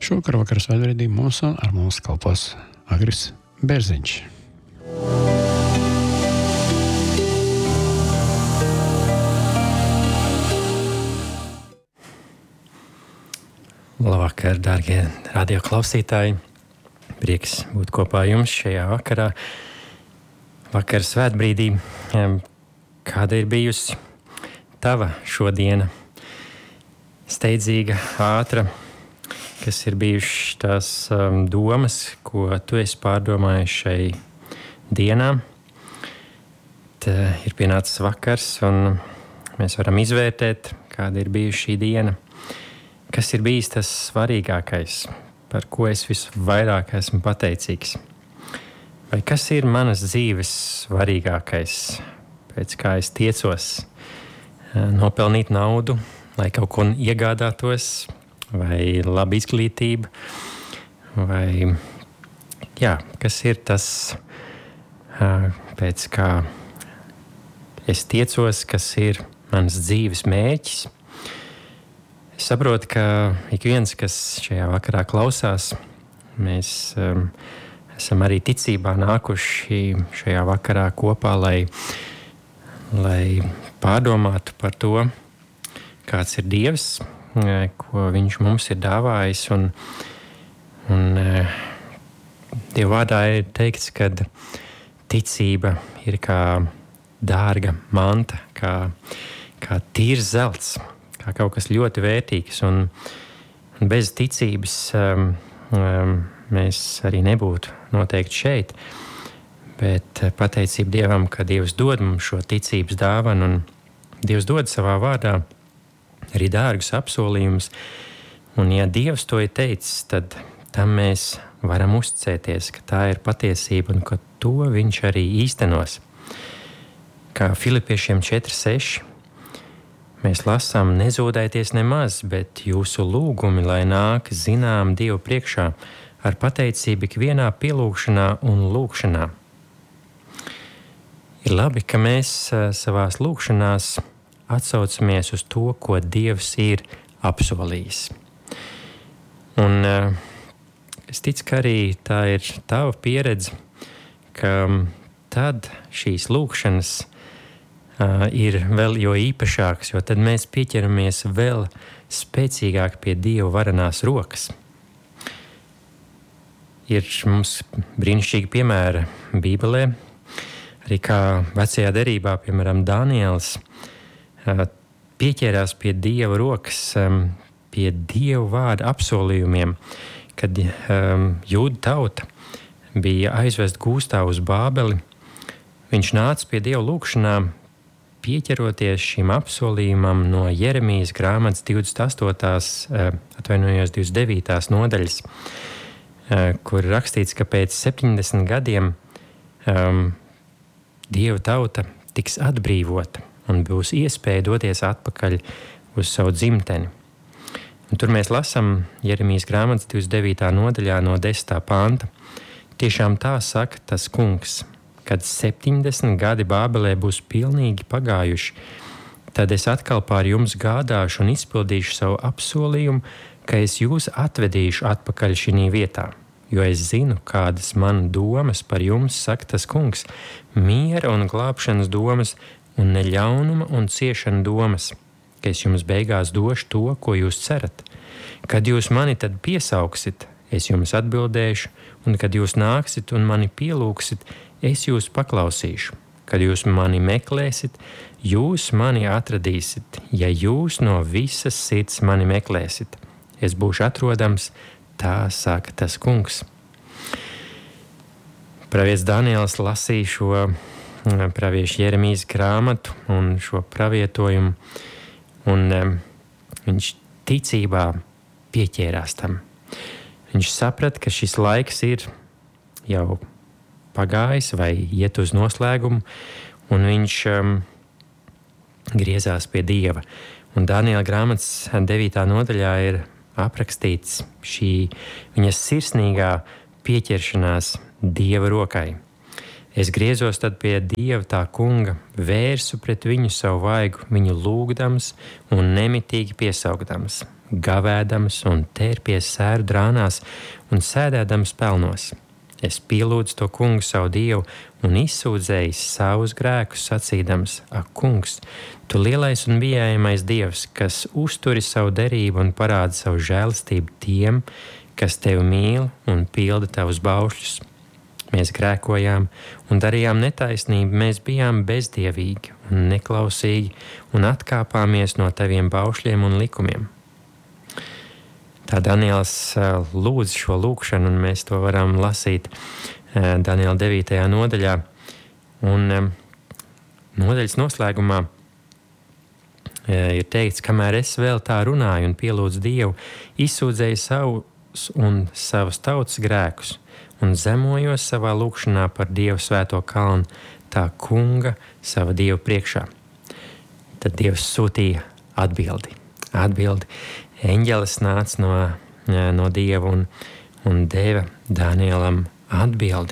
Šovakar vakar svētdienā ar mums kalpos Agris Bērziņš. Labvakar, dārgie radio klausītāji! Prieks būt kopā jums šajā vakarā. Vakar svētbrīdī, kāda ir bijusi tava šodiena? Steidzīga, ātra, kas ir bijušas tās domas, ko tu esi pārdomājis šai dienā. Tad ir pienācis vakars, un mēs varam izvērtēt, kāda ir bijusi šī diena. Kas ir bijis tas svarīgākais, par ko es visvairāk esmu pateicīgs? Vai kas ir manas dzīves svarīgākais, pēc kā es tiecos nopelnīt naudu, lai kaut ko iegādātos, vai laba izglītība, vai kas ir tas, pēc kā es tiecos, kas ir mans dzīves mērķis. Es saprotu, ka ik viens, kas šajā vakarā klausās, mēs esam arī ticībā nākuši šajā vakarā kopā, lai pārdomātu par to, kāds ir Dievs, ko Viņš mums ir dāvājis. Un Dieva vārdā ir teikts, ka ticība ir kā dārga manta, kā tīrs zelts, kā kaut kas ļoti vērtīgs. Un bez ticības mēs arī nebūtu noteikti šeit. Bet pateicība Dievam, ka Dievs dod mums šo ticības dāvanu, un Dievs dod savā vārdā arī dārgus apsolījumus. Un ja Dievs to ir teicis, tad tam mēs varam uzticēties, ka tā ir patiesība un ka to Viņš arī īstenos. Kā Filipiešiem 4:6 mēs lasām: nezūdēties nemaz, bet jūsu lūgumi, lai nāk zinām Dievu priekšā ar pateicību ikvienā pielūgšanā un lūgšanā. Ir labi, ka mēs savās lūgšanās atsaucamies uz to, ko Dievs ir apsolījis. Un es ticu, ka arī tā ir tava pieredze, ka tad šīs lūgšanas ir vēl jo īpašākas, jo tad mēs pieķeramies vēl spēcīgāk pie Dieva varenās rokas. Ir mums brīnišķīgi piemēri Bībelē, arī kā vecajā derībā, piemēram, Daniels pieķērās pie Dieva rokas, pie Dieva vārda apsolījumiem, kad Jūda tauta bija aizvest gūstā uz Bābeli. Viņš nāca pie Dieva lūgšanā, pieķeroties šim apsolījumam no Jeremijas grāmatas 29. nodaļas, kur rakstīts, ka pēc 70 gadiem Dieva tauta tiks atbrīvota un būs iespēja doties atpakaļ uz savu dzimteni. Un tur mēs lasām Jeremijas grāmatas 29. nodaļā no 10. panta. Tiešām tā saka tas kungs, kad 70 gadi Bābelē būs pilnīgi pagājuši, tad es atkal pār jums gādāšu un izpildīšu savu apsolījumu, ka es jūs atvedīšu atpakaļ šī vietā. Jo es zinu, kādas man domas par jums, saka tas kungs, miera un glābšanas domas, un ne ļaunuma un ciešana domas, ka es jums beigās došu to, ko jūs cerat. Kad jūs mani tad piesauksit, es jums atbildēšu, un kad jūs nāksit un mani pielūgsit, es jūs paklausīšu. Kad jūs mani meklēsit, jūs mani atradīsit, ja jūs no visas sirds mani meklēsit. Es būšu atrodams, tā saka tas kungs. Pravietis Daniels lasīja šo pravieša Jeremijas grāmatu un šo pravietojumu, un viņš ticībā pieķērās tam. Viņš saprata, ka šis laiks ir jau pagājis vai iet uz noslēgumu, un viņš griezās pie Dieva. Un Daniela grāmatas 9. nodaļā ir aprakstīts šī viņas sirsnīgā pieķeršanās Dieva rokai. Es griezos tad pie Dieva tā kunga, vērsu pret viņu savu vaigu, viņu lūgdams un nemitīgi piesaugdams. gavēdams un tērpies sēru drānās un sēdēdams pelnos. Es pielūdzu to kungu savu dievu un izsūdzējis savus grēkus, sacīdams: Ak, kungs, tu lielais un bijājamais dievs, kas uzturi savu derību un parāda savu žēlastību tiem, kas tevi mīl un pilda tavus baušļus. Mēs grēkojām un darījām netaisnību, mēs bijām bezdievīgi un neklausīgi un atkāpāmies no taviem baušļiem un likumiem. Tā Daniels lūdz šo lūkšanu, un mēs to varam lasīt Daniela 9. nodaļā. Un nodaļas noslēgumā ir teikts: kamēr es vēl tā runāju un pielūdzu Dievu, izsūdzēju savus un savas tautas grēkus un zemojos savā lūkšanā par Dievu svēto kalnu, tā kunga sava Dieva priekšā. Tad Dievs sūtīja atbildi. Eņģelis nāca no Dieva un deva Danielam atbildi.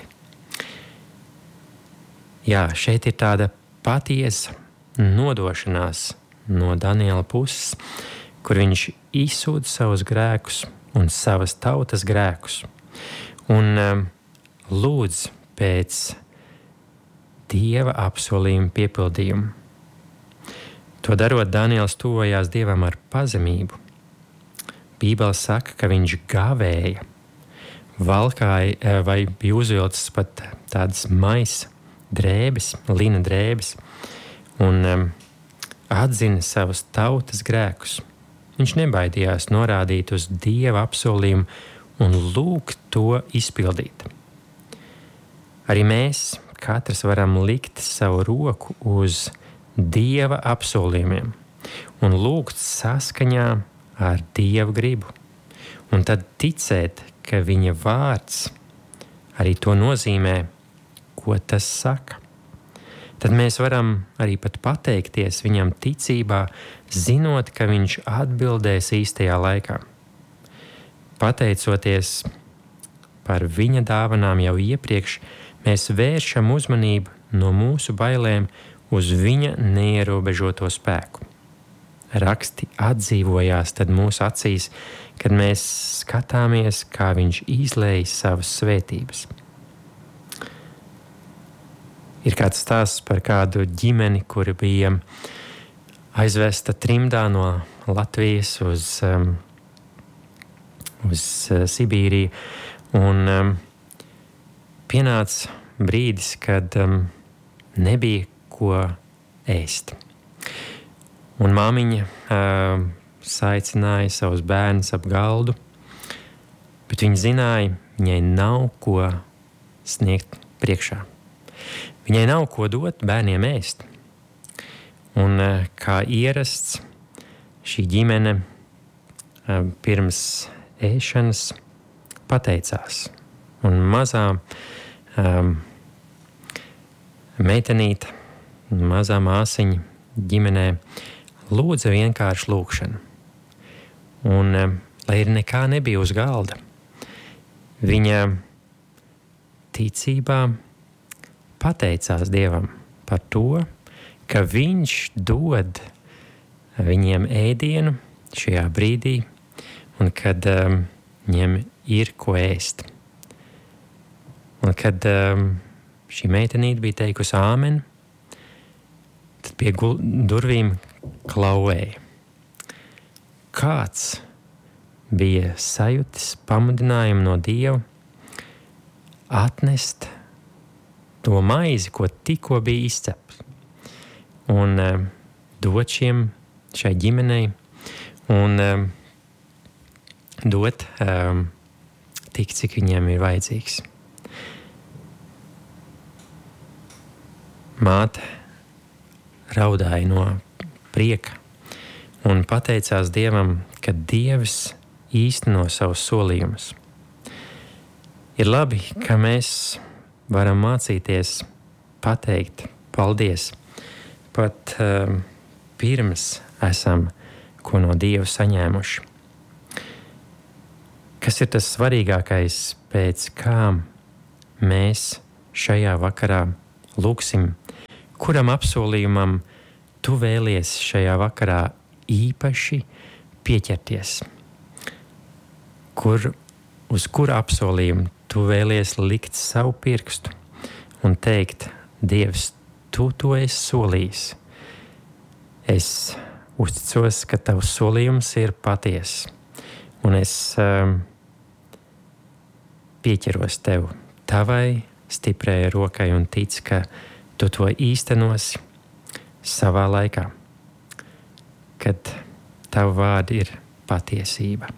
Jā, šeit ir tāda patiesa nodošanās no Daniela puses, kur viņš izsūdz savus grēkus un savas tautas grēkus un lūdz pēc Dieva apsolījuma piepildījumu. To darot, Daniels tuvojās Dievam ar pazemību. Bībele saka, ka viņš gavēja, valkāja vai bija uzvilcis pat tādas maisa drēbes, lina drēbes, un atzina savas tautas grēkus. Viņš nebaidījās norādīt uz Dieva apsolījumu un lūgt to izpildīt. Arī mēs katrs varam likt savu roku uz Dieva apsolījumiem un lūgt saskaņā ar Dieva gribu, un tad ticēt, ka viņa vārds arī to nozīmē, ko tas saka. Tad mēs varam arī pat pateikties viņam ticībā, zinot, ka viņš atbildēs īstajā laikā. Pateicoties par viņa dāvanām jau iepriekš, mēs vēršam uzmanību no mūsu bailēm uz viņa neierobežoto spēku. Raksti atdzīvojās tad mūsu acīs, kad mēs skatāmies, kā viņš izlēja savas svētības. Ir kāds stāsts par kādu ģimeni, kuri bija aizvesta trimdā no Latvijas uz Sibīriju, un pienāca brīdis, kad nebija ko ēst. Un māmiņa saicināja savus bērnus ap galdu, bet viņa zināja, viņai nav ko sniegt priekšā. Viņai nav ko dot bērniem ēst. Un kā ierasts, šī ģimene pirms ēšanas pateicās. Un mazā meitenīte, mazā māsiņa ģimenē lūdza vienkārši lūkšanu. Un, lai ir nekā nebija uz galda, viņa ticībā pateicās Dievam par to, ka viņš dod viņiem ēdienu šajā brīdī un kad viņiem ir ko ēst. Un kad šī meitenīte bija teikusi āmen, tad pie durvīm klauvēja. Kāds bija sajūtis pamudinājumu no Dieva atnest to maizi, ko tikko bija izcepts, un dot šai ģimenei un dot tik, cik viņiem ir vajadzīgs. Māte raudāja no prieka un pateicās Dievam, ka Dievs īsteno savus solījumus. Ir labi, ka mēs varam mācīties pateikt paldies, pat pirms esam ko no Dieva saņēmuši. Kas ir tas svarīgākais, pēc kā mēs šajā vakarā lūksim? Kuram apsolījumam tu vēlies šajā vakarā īpaši pieķerties? Uz kuru apsolījumu tu vēlies likt savu pirkstu un teikt, Dievs, tu to esi solījis. Es uzticos, ka tavs solījums ir patiess, un es pieķeros tev, tavai stiprējai rokai un ticu, ka tu to īstenosi savā laikā, kad tavu vārdi ir patiesība.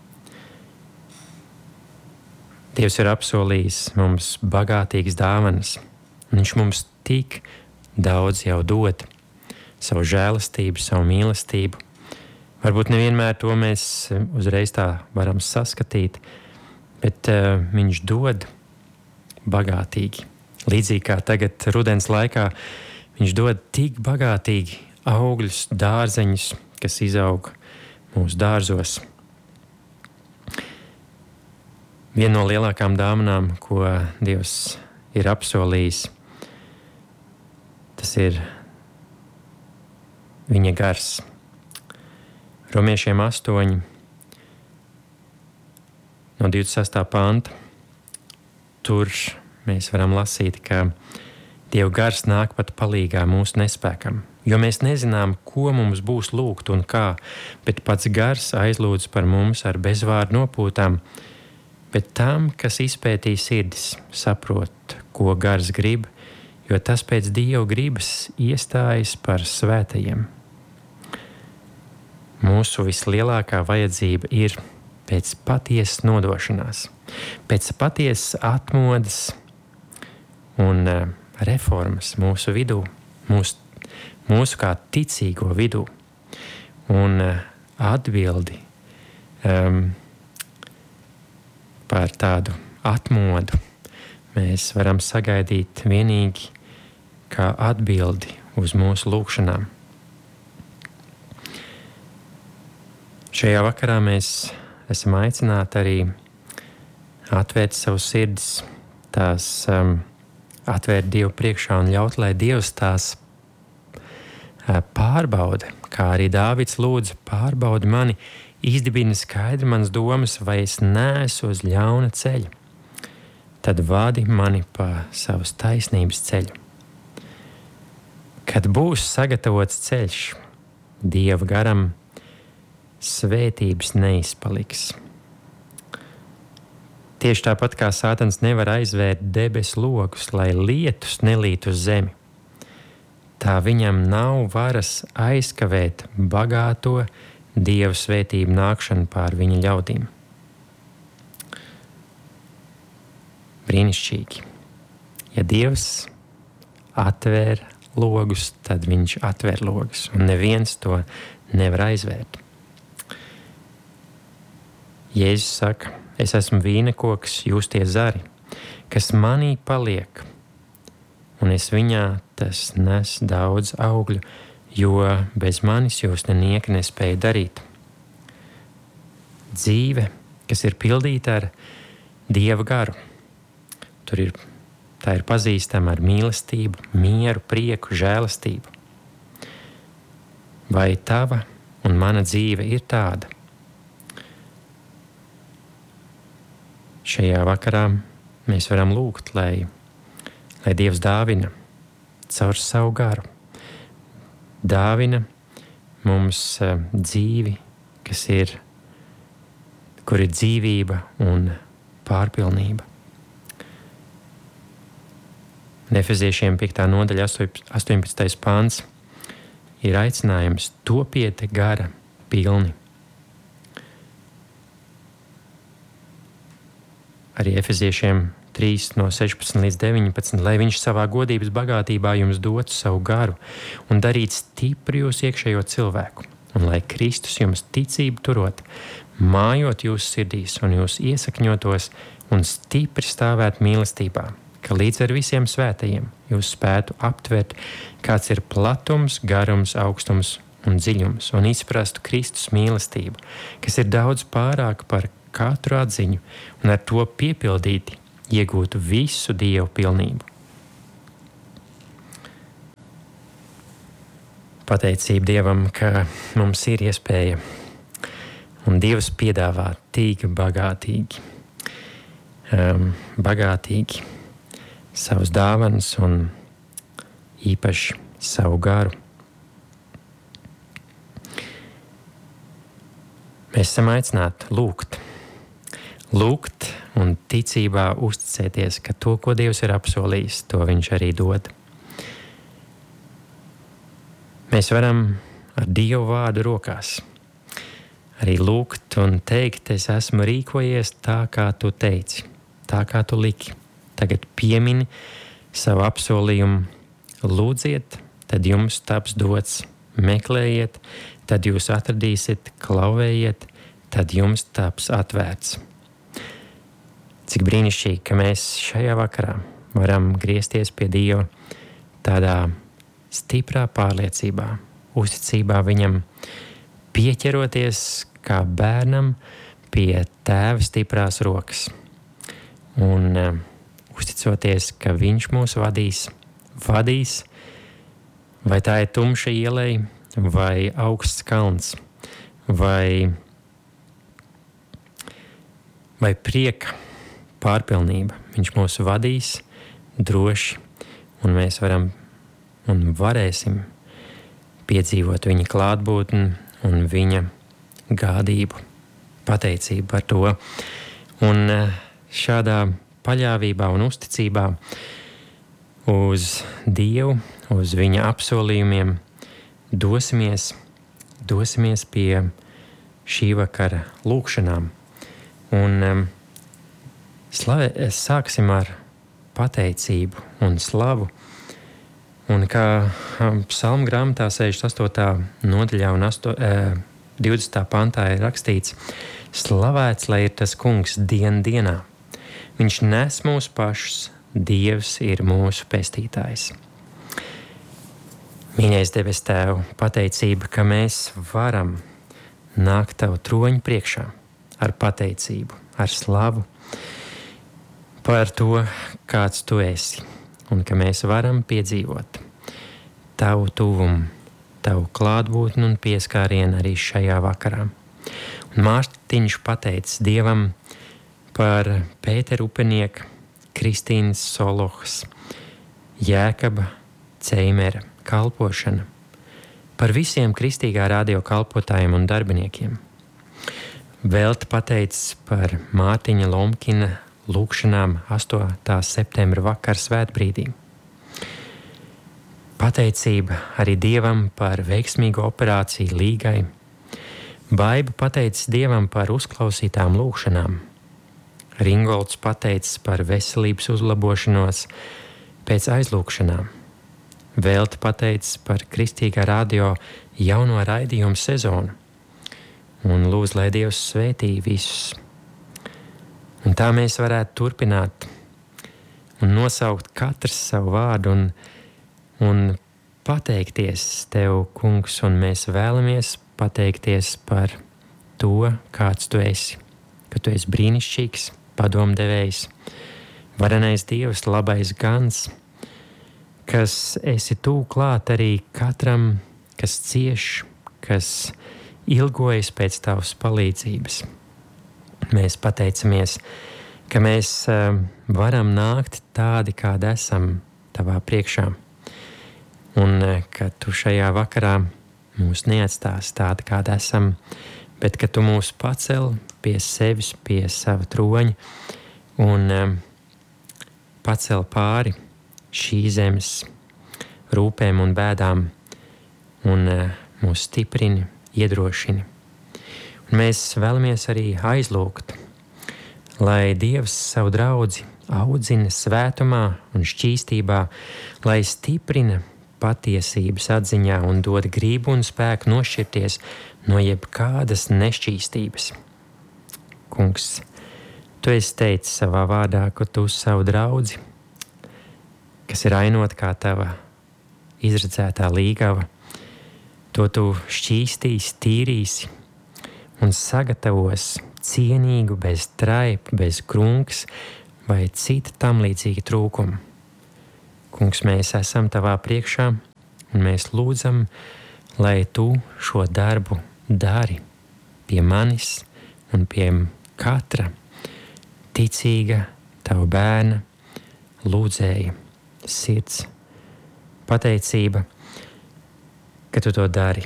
Dievs ir apsolījis mums bagātīgas dāvanas. Viņš mums tik daudz jau dod, savu žēlastību, savu mīlestību. Varbūt nevienmēr to mēs uzreiz tā varam saskatīt, bet viņš dod bagātīgi. Līdzīgi kā tagad rudens laikā, viņš dod tik bagātīgi augļus, dārzeņus, kas izaug mūsu dārzos. Viena no lielākām dāvanām, ko Dievs ir apsolījis, tas ir viņa gars. Romiešiem 8, no 26. panta. Tur mēs varam lasīt, ka Dieva gars nāk pat palīgā mūsu nespēkam, jo mēs nezinām, ko mums būs lūgt un kā, bet pats gars aizlūdz par mums ar bezvārdu nopūtām, bet tam, kas izpētīs sirdis, saprot, ko gars grib, jo tas pēc Dieva gribas iestājas par svētajiem. Mūsu vislielākā vajadzība ir pēc patiesas nodošanās, pēc patiesas atmodas un reformas mūsu vidū, mūsu kā ticīgo vidū, un atbildi par tādu atmodu mēs varam sagaidīt vienīgi kā atbildi uz mūsu lūgšanām. Šajā vakarā mēs esam aicināti arī atvērt savus sirdis, tās atvērt Dievu priekšā un ļaut, lai Dievs tās pārbauda, kā arī Dāvids lūdza, pārbaudi mani, izdibini skaidri manas domas, vai es neesmu uz ļauna ceļa. Tad vadi mani pa savas taisnības ceļu. Kad būs sagatavots ceļš, Dieva garam svētības neizpaliks. Tieši tāpat kā Sātans nevar aizvērt debesu logus, lai lietus nelīt uz zemi, tā viņam nav varas aizkavēt bagāto Dieva svētību nākšanu pār viņa ļaudīm. Brīnišķīgi. Ja Dievs atvēr logus, tad viņš atvēr logus, un neviens to nevar aizvērt. Jēzus saka, es esmu vīnekoks, jūs tie zari, kas manī paliek, un es viņā tas nes daudz augļu, jo bez manis jūs nenieki nespēja darīt. Dzīve, kas ir pildīta ar Dieva garu, tā ir pazīstama ar mīlestību, mieru, prieku, žēlastību. Vai tava un mana dzīve ir tāda? Šajā vakarā mēs varam lūgt, lai Dievs dāvina caur savu garu, dāvina mums dzīvi, kur ir dzīvība un pārpilnība. Efeziešiem 5. nodaļa 18. pāns ir aicinājums topiet gara pilni. Arī Efeziešiem 3 no 16 līdz 19, lai viņš savā godības bagātībā jums dotu savu garu un darītu stipru jūsu iekšējo cilvēku, un lai Kristus jums ticību turot, mājot jūsu sirdīs un jūs iesakņotos un stipri stāvēt mīlestībā, ka līdz ar visiem svētajiem jūs spētu aptvert, kāds ir platums, garums, augstums un dziļums, un izprastu Kristus mīlestību, kas ir daudz pārāk par katru atziņu, un ar to piepildīti iegūtu visu Dievu pilnību. Pateicība Dievam, ka mums ir iespēja Un Dievs piedāvā tik bagātīgi, bagātīgi savus dāvanas un īpaši savu garu. Mēs esam aicināti lūgt un ticībā uzticēties, ka to, ko Dievs ir apsolījis, to Viņš arī dod. Mēs varam ar Dievu vārdu rokās arī lūgt un teikt, es esmu rīkojies tā, kā tu teici, tā, kā tu liki. Tagad piemini savu apsolījumu, lūdziet, tad jums taps dots, meklējiet, tad jūs atradīsiet, klauvējiet, tad jums taps atvērts. Cik brīnišķīgi, ka mēs šajā vakarā varam griezties pie Dieva tādā stiprā pārliecībā, uzticībā Viņam, pieķeroties kā bērnam pie Tēva stiprās rokas un uzticoties, ka Viņš mūs vadīs, vai tā ir tumša ieleja, vai augsts kalns, vai prieka pārpilnība. Viņš mūs vadīs droši, un mēs varam un varēsim piedzīvot Viņa klātbūtni un Viņa gādību, pateicību par to. Un šādā paļāvībā un uzticībā uz Dievu, uz Viņa apsolījumiem dosimies pie šī vakara lūkšanām. Un sāksim ar pateicību un slavu. Un kā psalmu grāmatā 68. nodaļā un 20. pantā ir rakstīts: slavēts, lai ir tas kungs dienā. Viņš nes mūs pašus, Dievs ir mūsu pestītājs. Mīļais debes Tēv, pateicība, ka mēs varam nākt Tavu troņu priekšā ar pateicību, ar slavu par to, kāds Tu esi, un ka mēs varam piedzīvot Tavu tuvumu, Tavu klātbūtni un pieskārienu arī šajā vakarā. Un Mārtiņš pateicis Dievam par Pētera upenieka, Kristīnas Solohas, Jēkaba Ceimera kalpošanu, par visiem kristīgā radio kalpotājiem un darbiniekiem. Velti pateicis par Mārtiņa Lomkina lūkšanām 8. septembra vakar svētbrīdī. Pateicība arī Dievam par veiksmīgu operāciju Līgai. Baiba pateicis Dievam par uzklausītām lūkšanām. Ringolds pateicis par veselības uzlabošanos pēc aizlūkšanām. Velti pateicis par kristīgā radio jauno raidījumu sezonu. Un lūdz, lai Dievs svētī visus. Un tā mēs varētu turpināt un nosaukt katrs savu vārdu un pateikties Tev, kungs, un mēs vēlamies pateikties par to, kāds Tu esi, ka Tu esi brīnišķīgs, padomdevējs, varenais Dievs, labais gans, kas esi Tu klāt arī katram, kas cieš, kas ilgojas pēc Tavas palīdzības. Mēs pateicamies, ka mēs varam nākt tādi, kādi esam Tavā priekšā, un ka Tu šajā vakarā mūs neatstās tādi, kādi esam, bet ka Tu mūs pacel pie sevis, pie sava troņa un pacel pāri šīs zemes rūpēm un bēdām un mūs stiprini, iedrošini. Un mēs vēlamies arī aizlūgt, lai Dievs savu draudzi audzina svētumā un šķīstībā, lai stiprina patiesības atziņā un dod gribu un spēku nošķirties no jebkādas nešķīstības. Kungs, Tu esi teicis savā vārdā, ka Tu savu draudzi, kas ir ainota kā Tava izredzētā līgava, to Tu šķīstīsi, tīrīsi un sagatavos cienīgu, bez traipa, bez krunkas vai cita tam līdzīga trūkuma. Kungs, mēs esam Tavā priekšā un mēs lūdzam, lai Tu šo darbu dari pie manis un pie katra ticīga tava bērna lūdzēja sirds pateicība, ka tu to dari.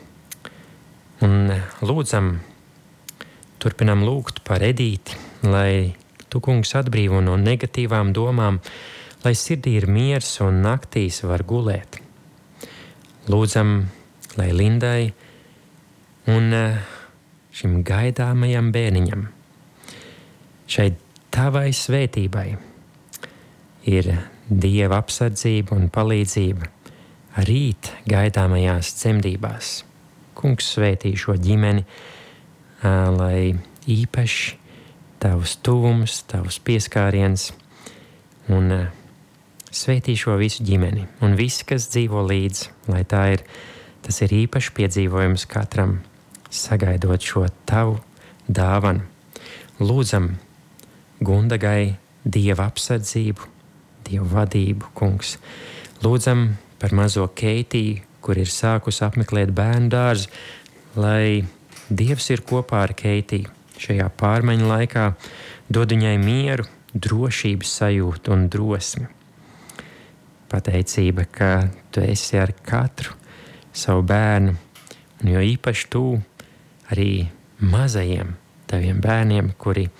Un lūdzam, turpinam lūgt par Edīti, lai tu, kungs, atbrīvo no negatīvām domām, lai sirdī ir miers un naktīs var gulēt. Lūdzam, lai Lindai un šim gaidāmajam bērniņam, šai tavai svētībai, ir Dieva apsardzība un palīdzība rīt gaidāmajās dzemdībās. Kungs, svētī šo ģimeni, lai īpaši tavs tuvums, tavs pieskāriens un svētī šo visu ģimeni un visi, kas dzīvo līdzi, lai tas ir īpaši piedzīvojums katram, sagaidot šo tavu dāvanu. Lūdzam Gundagai Dieva apsardzību, Dieva vadību, kungs. Lūdzam par mazo Keitiju, kur ir sākus apmeklēt bērnu dārzu, lai Dievs ir kopā ar Keitiju šajā pārmaiņu laikā, dod viņai mieru, drošības sajūtu un drosmi. Pateicība, ka tu esi ar katru savu bērnu, un jo īpaši tu arī mazajiem taviem bērniem, kuru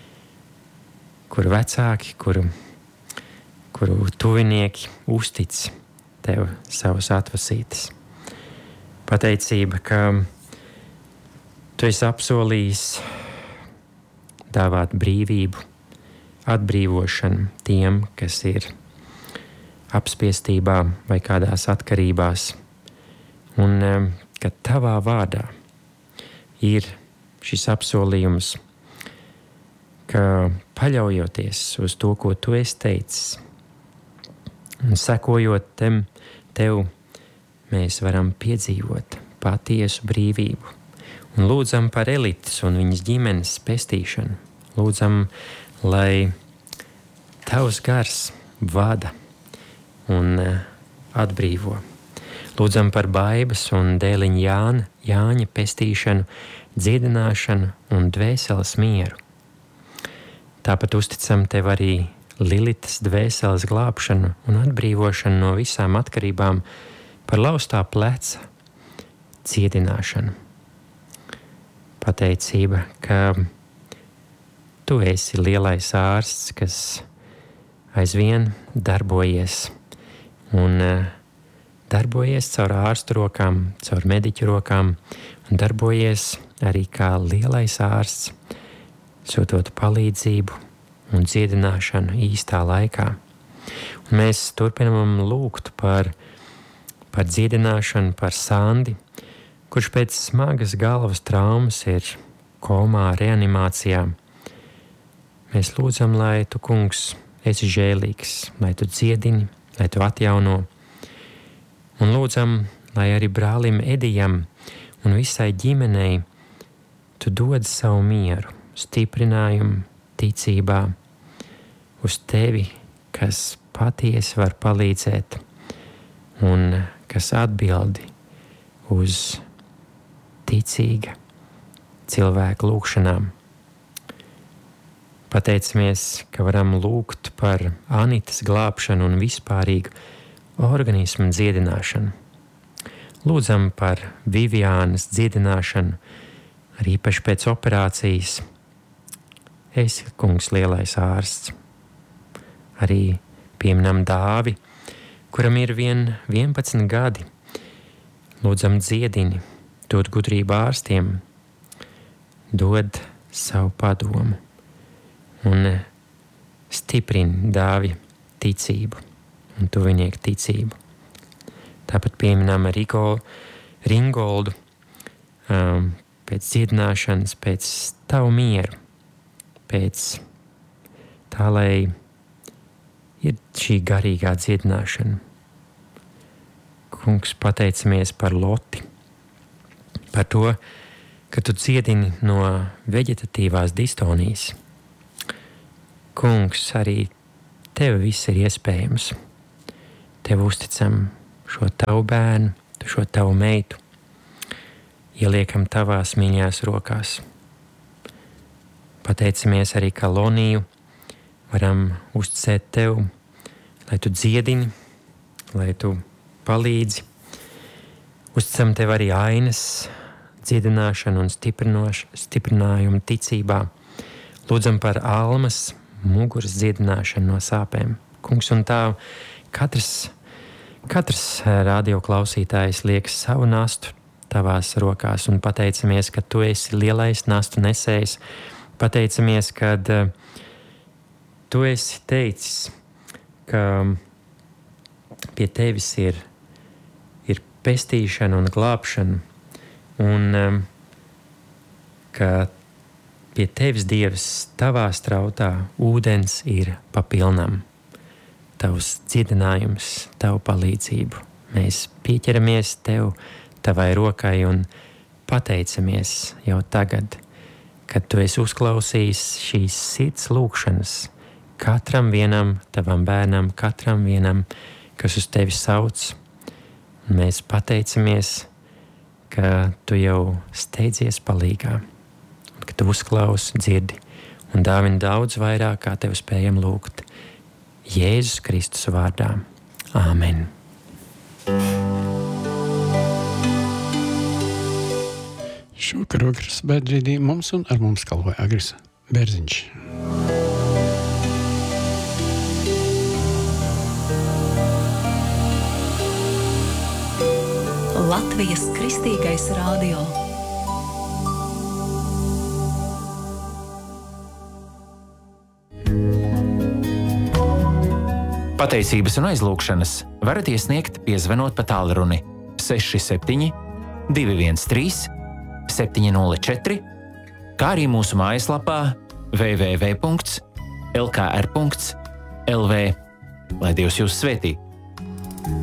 vecāki, kuru tuvinieki uztic tev savus atvasītes. Pateicība, ka tu esi apsolījis dāvāt brīvību, atbrīvošanu tiem, kas ir apspiestībā vai kādās atkarībās, un ka tavā vārdā ir šis apsolījums, ka paļaujoties uz to, ko tu esi teicis, un sekojot tev, mēs varam piedzīvot patiesu brīvību. Un lūdzam par Elites un viņas ģimenes pestīšanu. Lūdzam, lai tavs gars vada un atbrīvo. Lūdzam par Baibas un dēliņa Jāņa pestīšanu, dziedināšanu un dvēseles mieru. Tāpat uzticam tev arī Lilitas dvēseles glābšanu un atbrīvošanu no visām atkarībām, par laustā pleca cietināšanu. Pateicība, ka tu esi lielais ārsts, kas aizvien darbojies un darbojies caur ārstu rokām, caur mediķu rokām un darbojies arī kā lielais ārsts, sūtot palīdzību un dziedināšanu īstā laikā. Un mēs turpinām lūgt par dziedināšanu, par Sandi, kurš pēc smagas galvas traumas ir komā, reanimācijā. Mēs lūdzam, lai tu, kungs, esi žēlīgs, lai tu dziedini, lai tu atjauno. Un lūdzam, lai arī brālim Edijam un visai ģimenei tu dod savu mieru, stiprinājumu, ticībā uz tevi, kas patiesi var palīdzēt un kas atbildi uz ticīga cilvēka lūgšanām. Pateicamies, ka varam lūgt par Anitas glābšanu un vispārīgu organismu dziedināšanu. Lūdzam par Viviānas dziedināšanu, arī īpaši pēc operācijas. Esi, kungs, lielais ārsts. Arī pieminam Dāvi, kuram ir 11 gadi. Lūdzam dziedini, dod gudrību ārstiem, dod savu padomu un stiprini Dāvi ticību un tuvinieku ticību. Tāpat pieminam Ringoldu pēc dziedināšanas, pēc tavu mieru, pēc tā, lai ir šī garīgā dziedināšana. Kungs, pateicamies par Loti, par to, ka tu dziedini no veģetatīvās distonijas. Kungs, arī tev viss ir iespējams. Tev uzticam šo tavu bērnu, šo tavu meitu. ieliekam tavās mīļās rokās. Pateicamies arī, ka Loniju varam uzticēt tev, lai tu dziedini, lai tu palīdzi. Uzticam tev arī Ainas dziedināšanu un stiprinājumu ticībā. Lūdzam par Almas muguras dziedināšanu no sāpēm. Kungs un Tēv, katrs radio klausītājs liek savu nastu tavās rokās un pateicamies, ka tu esi lielais nastu nesējs. Pateicamies, ka tu esi teicis, ka pie tevis ir pestīšana un glābšana, un ka pie tevis, Dievs, tavā strautā ūdens ir pa pilnam. Tavs dziedinājums, tavu palīdzību. Mēs pieķeramies tev, tavai rokai un pateicamies jau tagad, kad tu esi uzklausījis šīs sirds lūkšanas katram vienam tavam bērnam, katram vienam, kas uz tevi sauc. Mēs pateicamies, ka tu jau steidzies palīgā, ka tu uzklausi, dzirdi un dāvini daudz vairāk, kā tev spējam lūgt. Jēzus Kristus vārdā. Āmen. Šovakar Agris Bērģīdī mums un ar mums kalpoja Agris Bērziņš. Latvijas Kristīgais radio. Pateicības un aizlūgšanas varat iesniegt, piezvanot pa tālruni 67 213 704, kā arī mūsu mājaslapā www.lkr.lv. Lai Dievs jūs svētī!